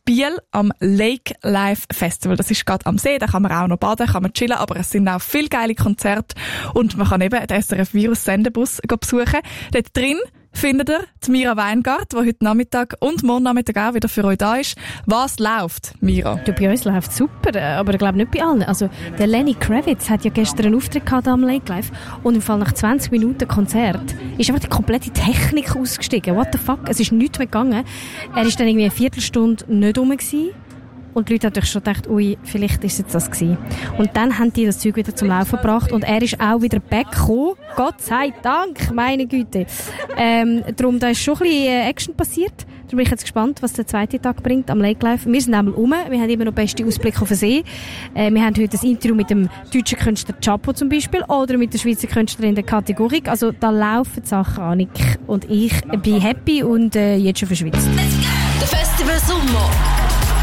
Biel am Lake Life Festival. Das ist gerade am See, da kann man auch noch baden, kann man chillen, aber es sind auch viele geile Konzerte und man kann eben den SRF Virus Sendebus besuchen. Dort drin findet ihr die Mira Weingart, die heute Nachmittag und morgen Nachmittag auch wieder für euch da ist. Was läuft, Mira? Du, bei uns läuft super, aber ich glaube nicht bei allen. Also, der Lenny Kravitz hat ja gestern einen Auftritt gehabt am Lake Life und im Fall nach 20 Minuten Konzert ist einfach die komplette Technik ausgestiegen. What the fuck? Es ist nichts mehr gegangen. Er ist dann irgendwie eine Viertelstunde nicht rum gewesen. Und die Leute haben natürlich schon gedacht, ui, vielleicht ist es jetzt das gewesen. Und dann haben die das Zeug wieder zum Laufen gebracht und er ist auch wieder back gekommen. Gott sei Dank, meine Güte. Darum, da ist schon ein bisschen Action passiert. Darum bin ich jetzt gespannt, was der zweite Tag bringt am Lake Life. Wir sind einmal rum. Wir haben immer noch beste Ausblick auf den See. Wir haben heute ein Interview mit dem deutschen Künstler Chapo zum Beispiel oder mit der Schweizer Künstlerin der Kategorie. Also da laufen Sachen, Annik. Und ich bin happy und jetzt schon verschwitzt. Der Festival Sommer